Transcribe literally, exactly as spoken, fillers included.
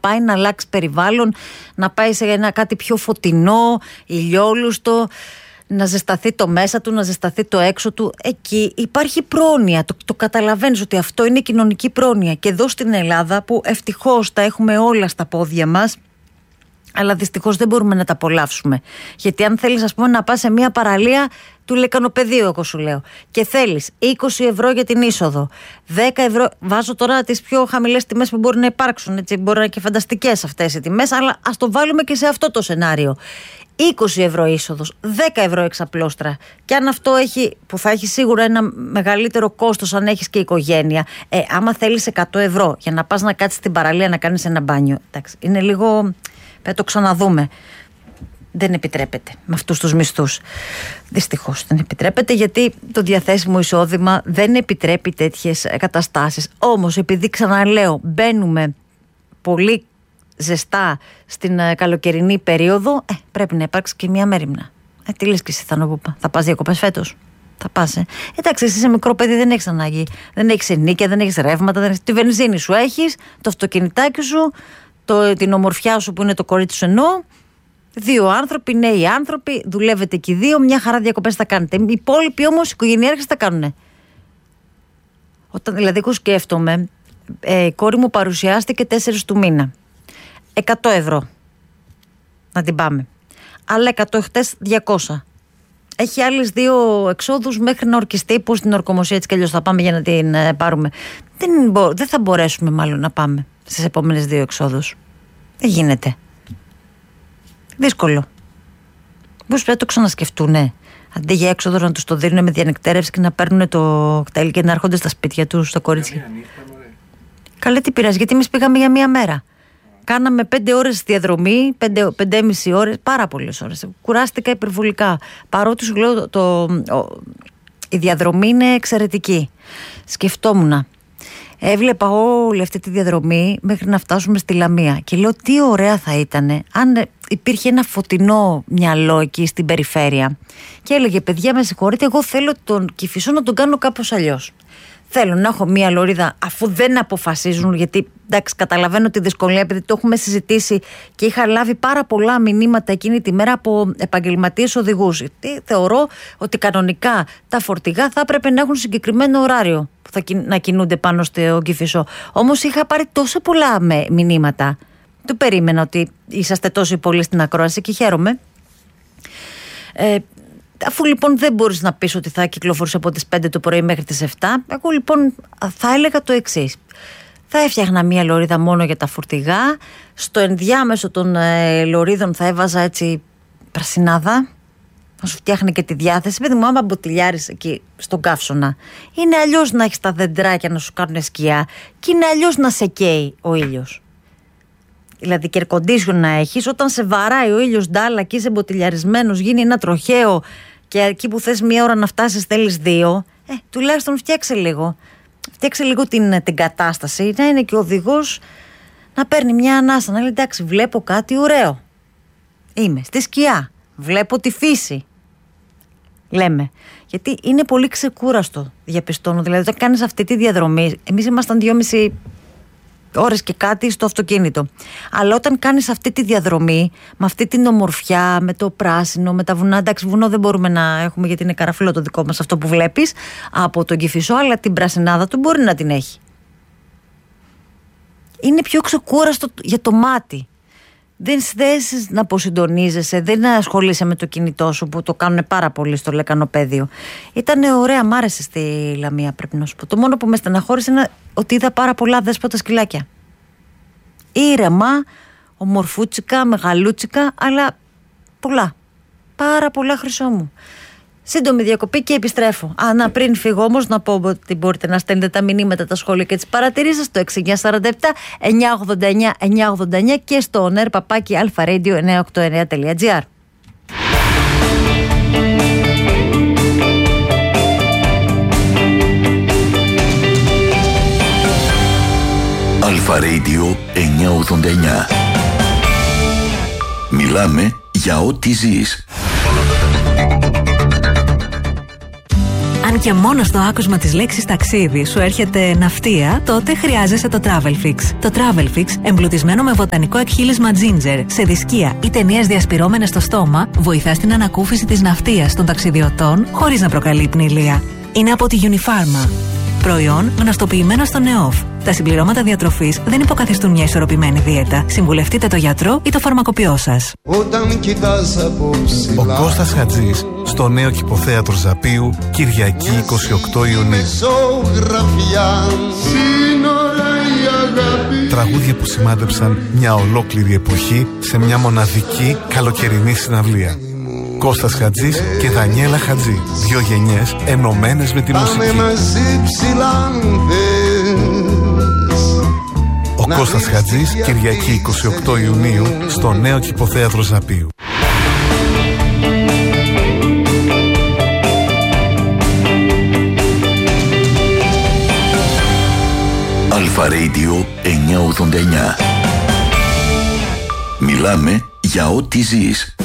πάει να αλλάξει περιβάλλον, να πάει σε ένα κάτι πιο φωτεινό, ηλιόλουστο, να ζεσταθεί το μέσα του, να ζεσταθεί το έξω του. Εκεί υπάρχει πρόνοια. Το, το καταλαβαίνεις ότι αυτό είναι κοινωνική πρόνοια. Και εδώ στην Ελλάδα, που ευτυχώς τα έχουμε όλα στα πόδια μας, αλλά δυστυχώς δεν μπορούμε να τα απολαύσουμε. Γιατί αν θέλεις, ας πούμε, να πας σε μια παραλία του λεκανοπεδίου, εγώ σου λέω, και θέλεις είκοσι ευρώ για την είσοδο, δέκα ευρώ. Βάζω τώρα τις πιο χαμηλές τιμές που μπορεί να υπάρξουν. Έτσι, μπορεί να είναι και φανταστικές αυτές οι τιμές, αλλά ας το βάλουμε και σε αυτό το σενάριο. είκοσι ευρώ είσοδος, δέκα ευρώ εξαπλώστρα. Και αν αυτό έχει, που θα έχει σίγουρα ένα μεγαλύτερο κόστος αν έχεις και οικογένεια, ε, άμα θέλεις εκατό ευρώ για να πας να κάτσεις στην παραλία να κάνεις ένα μπάνιο, εντάξει, είναι λίγο. Θα το ξαναδούμε. Δεν επιτρέπεται με αυτούς τους μισθούς. Δυστυχώς δεν επιτρέπεται, γιατί το διαθέσιμο εισόδημα δεν επιτρέπει τέτοιες καταστάσεις. Όμως, επειδή, ξαναλέω, μπαίνουμε πολύ ζεστά στην καλοκαιρινή περίοδο, ε, πρέπει να υπάρξει και μια μέριμνα. Ε, τι λες και εσύ, Θανόποπα, θα πας διακοπές φέτος? Θα πας, ε. Εντάξει, εσύ είσαι μικρό παιδί, δεν έχεις ανάγκη. Δεν έχεις ενίκια, δεν έχεις ρεύματα, δεν έχεις... τη βενζίνη σου έχεις, το αυτοκινητάκι σου, το, την ομορφιά σου που είναι το κορίτσι σου εννοώ. Δύο άνθρωποι, νέοι άνθρωποι, δουλεύετε και οι δύο, μια χαρά διακοπές θα κάνετε. Οι υπόλοιποι όμως, οι οικογενειάρχες θα κάνουνε. Όταν δηλαδή εγώ σκέφτομαι, ε, η κόρη μου παρουσιάστηκε τέσσερις του μήνα. εκατό ευρώ να την πάμε. Άλλα εκατό χτες, διακόσια. Έχει άλλες δύο εξόδους μέχρι να ορκιστεί, που στην ορκομοσία έτσι κι αλλιώς θα πάμε για να την ε, πάρουμε. Δεν, μπο, δεν θα μπορέσουμε μάλλον να πάμε στις επόμενες δύο εξόδους. Δεν γίνεται. Δύσκολο. Πώς πρέπει να το ξανασκεφτούνε. Αντί για έξοδο να τους το δίνουν με διανυκτέρευση και να παίρνουν το κτέλ και να έρχονται στα σπίτια τους, στα κορίτσια. Καλέ, τι πειράζει, γιατί εμείς πήγαμε για μία μέρα. Κάναμε πέντε ώρες διαδρομή, πέντε, πεντέμιση ώρες, πάρα πολλές ώρες. Κουράστηκα υπερβολικά. Παρότι σου λέω, το, το, το, η διαδρομή είναι εξαιρετική. Σκεφτόμουν. Έβλεπα όλη αυτή τη διαδρομή μέχρι να φτάσουμε στη Λαμία. Και λέω, τι ωραία θα ήταν αν υπήρχε ένα φωτεινό μυαλό εκεί στην περιφέρεια. Και έλεγε, παιδιά, με συγχωρείτε, εγώ θέλω τον Κηφισό να τον κάνω κάπως αλλιώς. Θέλω να έχω μία λωρίδα, αφού δεν αποφασίζουν, γιατί εντάξει, καταλαβαίνω τη δυσκολία, επειδή το έχουμε συζητήσει και είχα λάβει πάρα πολλά μηνύματα εκείνη τη μέρα από επαγγελματίες οδηγούς. Γιατί θεωρώ ότι κανονικά τα φορτηγά θα έπρεπε να έχουν συγκεκριμένο ωράριο που θα να κινούνται πάνω στο Κηφισό. Όμως είχα πάρει τόσο πολλά μηνύματα. Το περίμενα ότι είσαστε τόσοι πολλοί στην ακρόαση και χαίρομαι. Ε, Αφού λοιπόν δεν μπορείς να πεις ότι θα κυκλοφορούσε από τις πέντε το πρωί μέχρι τις επτά, εγώ λοιπόν θα έλεγα το εξής. Θα έφτιαχνα μία λωρίδα μόνο για τα φορτηγά. Στο ενδιάμεσο των ε, λωρίδων θα έβαζα έτσι πρασινάδα, να σου φτιάχνει και τη διάθεση. Παιδί μου, άμα μποτιλιάρεις εκεί στον καύσωνα, είναι αλλιώς να έχεις τα δεντράκια να σου κάνουν σκιά και είναι αλλιώς να σε καίει ο ήλιος. Δηλαδή και air condition να έχεις, όταν σε βαράει ο ήλιος ντάλα και είσαι μποτιλιαρισμένος, γίνει ένα τροχαίο και εκεί που θες μία ώρα να φτάσεις θέλεις δύο, ε, τουλάχιστον φτιάξε λίγο. Φτιάξε λίγο την, την κατάσταση, να είναι και ο οδηγός να παίρνει μια ανάσα, να λέει εντάξει, βλέπω κάτι ωραίο. Είμαι στη σκιά, βλέπω τη φύση. Λέμε. Γιατί είναι πολύ ξεκούραστο, διαπιστώνω. Δηλαδή, όταν κάνεις αυτή τη διαδρομή, εμείς ήμασταν δυόμιση ώρες και κάτι στο αυτοκίνητο. Αλλά όταν κάνεις αυτή τη διαδρομή, με αυτή την ομορφιά, με το πράσινο, με τα βουνά, εντάξει, βουνό δεν μπορούμε να έχουμε γιατί είναι καραφλό το δικό μας αυτό που βλέπεις από τον Κηφισό, αλλά την πρασινάδα του μπορεί να την έχει. Είναι πιο ξεκούραστο για το μάτι. Δεν θες να αποσυντονίζεσαι, δεν ασχολείσαι με το κινητό σου που το κάνουν πάρα πολύ στο λεκανοπέδιο. Ήταν ωραία, μ' άρεσε στη Λαμία, πρέπει να σου πω. Το μόνο που με στεναχώρησε είναι ότι είδα πάρα πολλά δέσποτα σκυλάκια. Ήρεμα, ομορφούτσικα, μεγαλούτσικα, αλλά πολλά. Πάρα πολλά, Χρυσό μου. Σύντομη διακοπή και επιστρέφω. Α, να πριν φύγω όμως να πω ότι μπορείτε να στέλνετε τα μηνύματα, τα σχόλια και τις παρατηρήσεις στο έξι εννιά τέσσερα επτά εννιά ογδόντα εννιά εννιά ογδόντα εννιά και στο on air παπάκι alpharadio εννιά οκτώ εννιά τελεία τζι άρ. Alpharadio εννιά ογδόντα εννιά. Μιλάμε για ό,τι ζεις. Αν και μόνο στο άκουσμα της λέξης ταξίδι σου έρχεται ναυτία, τότε χρειάζεσαι το Travelfix. Το Travelfix, εμπλουτισμένο με βοτανικό εκχύλισμα ginger, σε δισκία ή ταινίες διασπυρώμενες στο στόμα, βοηθά στην ανακούφιση της ναυτίας των ταξιδιωτών χωρίς να προκαλεί πνηλία. Είναι από τη Unifarma. Προϊόν γνωστοποιημένο στο ΝΕΟΦ. Τα συμπληρώματα διατροφής δεν υποκαθιστούν μια ισορροπημένη δίαιτα. Συμβουλευτείτε το γιατρό ή το φαρμακοποιό σας. Ο Κώστας Χατζής στο νέο Κηποθέατρο Ζαπίου, Κυριακή είκοσι οκτώ Ιουνίου. Τραγούδια που σημάδεψαν μια ολόκληρη εποχή σε μια μοναδική καλοκαιρινή συναυλία. Κώστας Χατζής και Δανιέλα Χατζή. Δύο γενιές ενωμένες με τη μουσική. Ο Κώστας Χατζής, Κυριακή είκοσι οκτώ Ιουνίου, στο νέο Κηποθέατρο Ζαπίου. Αλφα Radio εννιακόσια ογδόντα εννιά. Μιλάμε για ό,τι ζεις.